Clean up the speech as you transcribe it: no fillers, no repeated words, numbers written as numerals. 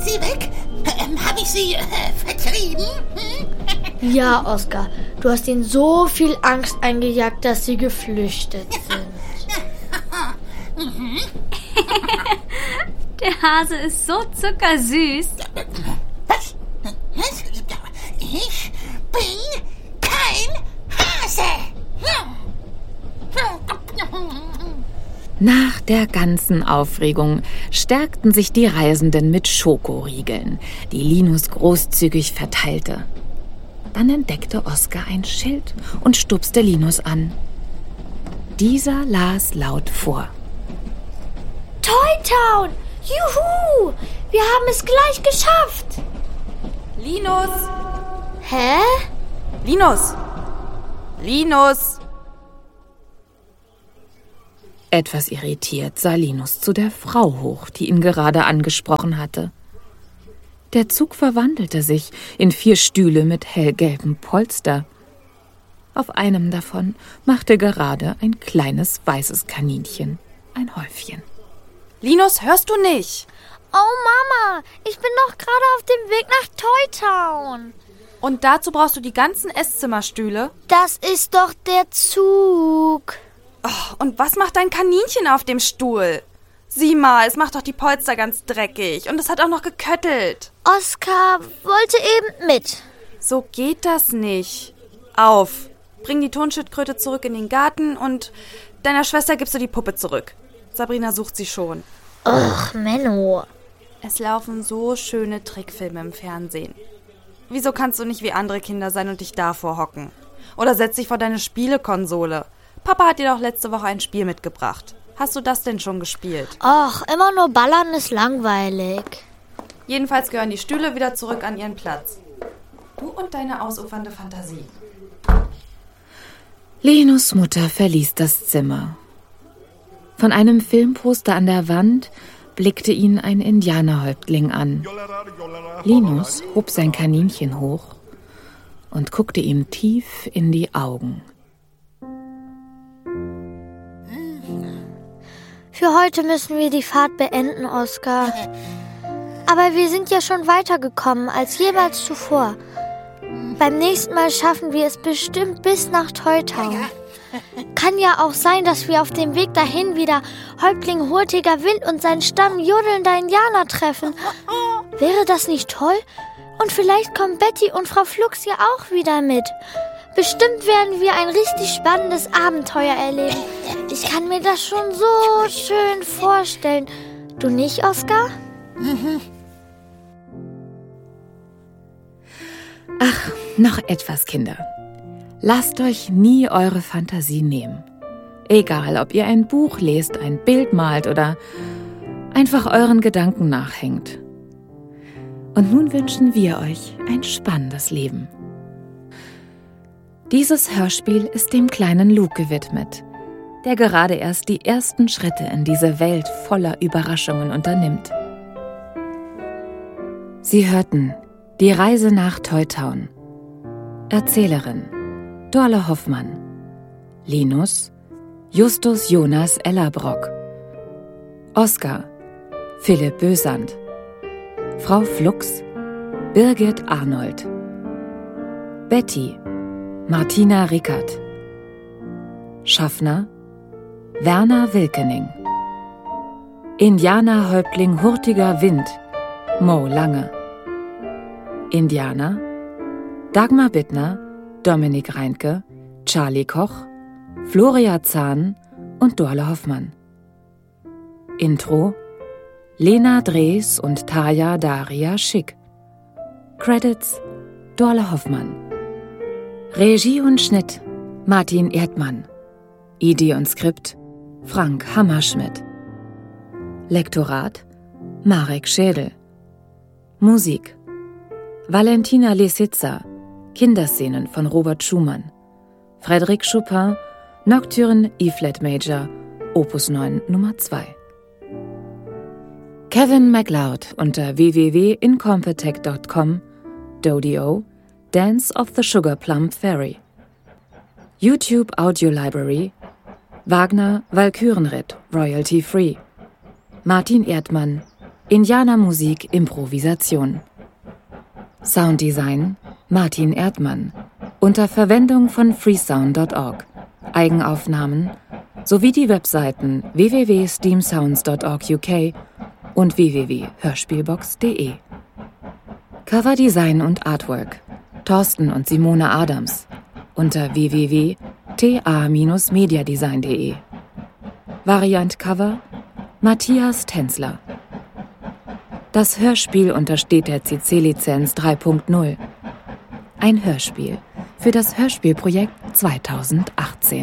Sind sie weg? Habe ich sie vertrieben? Ja, Oskar, du hast ihnen so viel Angst eingejagt, dass sie geflüchtet sind. Der Hase ist so zuckersüß. Was? Ich bin kein Hase. Nach der ganzen Aufregung stärkten sich die Reisenden mit Schokoriegeln, die Linus großzügig verteilte. Dann entdeckte Oskar ein Schild und stupste Linus an. Dieser las laut vor. Toy Town! Juhu! Wir haben es gleich geschafft! Linus! Hä? Linus! Linus! Etwas irritiert sah Linus zu der Frau hoch, die ihn gerade angesprochen hatte. Der Zug verwandelte sich in 4 Stühle mit hellgelbem Polster. Auf einem davon machte gerade ein kleines weißes Kaninchen ein Häufchen. Linus, hörst du nicht? Oh Mama, ich bin doch gerade auf dem Weg nach Toy Town. Und dazu brauchst du die ganzen Esszimmerstühle? Das ist doch der Zug. Oh, und was macht dein Kaninchen auf dem Stuhl? Sieh mal, es macht doch die Polster ganz dreckig und es hat auch noch geköttelt. Oskar wollte eben mit. So geht das nicht. Auf, bring die Tonschildkröte zurück in den Garten und deiner Schwester gibst du die Puppe zurück. Sabrina sucht sie schon. Ach, Menno. Es laufen so schöne Trickfilme im Fernsehen. Wieso kannst du nicht wie andere Kinder sein und dich davor hocken? Oder setz dich vor deine Spielekonsole. Papa hat dir doch letzte Woche ein Spiel mitgebracht. Hast du das denn schon gespielt? Ach, immer nur ballern ist langweilig. Jedenfalls gehören die Stühle wieder zurück an ihren Platz. Du und deine ausufernde Fantasie. Linus' Mutter verließ das Zimmer. Von einem Filmposter an der Wand blickte ihn ein Indianerhäuptling an. Linus hob sein Kaninchen hoch und guckte ihm tief in die Augen. Für heute müssen wir die Fahrt beenden, Oskar. Aber wir sind ja schon weitergekommen als jemals zuvor. Beim nächsten Mal schaffen wir es bestimmt bis nach Toy Town. Kann ja auch sein, dass wir auf dem Weg dahin wieder Häuptling Hurtiger Wind und seinen Stamm jodelnder Indianer treffen. Wäre das nicht toll? Und vielleicht kommen Betty und Frau Flux ja auch wieder mit. Bestimmt werden wir ein richtig spannendes Abenteuer erleben. Ich kann mir das schon so schön vorstellen. Du nicht, Oskar? Ach, noch etwas, Kinder. Lasst euch nie eure Fantasie nehmen. Egal, ob ihr ein Buch lest, ein Bild malt oder einfach euren Gedanken nachhängt. Und nun wünschen wir euch ein spannendes Leben. Dieses Hörspiel ist dem kleinen Luke gewidmet, der gerade erst die ersten Schritte in diese Welt voller Überraschungen unternimmt. Sie hörten Die Reise nach Toy Town. Erzählerin Dorle Hoffmann. Linus Justus Jonas Ellerbrock. Oskar Philipp Bösand. Frau Flux Birgit Arnold. Betty Martina Rickert. Schaffner Werner Wilkening. Indianerhäuptling Hurtiger Wind Mo Lange. Indianer Dagmar Bittner, Dominik Reinke, Charlie Koch, Floria Zahn und Dorle Hoffmann. Intro Lena Drees und Taya Daria Schick. Credits Dorle Hoffmann. Regie und Schnitt Martin Erdmann. Idee und Skript Frank Hammerschmidt. Lektorat Marek Schädel. Musik Valentina Lesitsa, Kinderszenen von Robert Schumann. Frédéric Chopin, Nocturne E-Flat Major, Opus 9 Nummer 2. Kevin MacLeod unter www.incompetech.com, Dodio, Dance of the Sugar Plum Fairy. YouTube Audio Library, Wagner Walkürenritt, Royalty Free. Martin Erdmann, Indianermusik Improvisation. Sounddesign Martin Erdmann. Unter Verwendung von freesound.org. Eigenaufnahmen sowie die Webseiten www.steamsounds.org UK und www.hörspielbox.de. Coverdesign und Artwork Thorsten und Simone Adams unter www.ta-mediadesign.de. Variant-Cover Matthias Tänzler. Das Hörspiel untersteht der CC-Lizenz 3.0. Ein Hörspiel für das Hörspielprojekt 2018.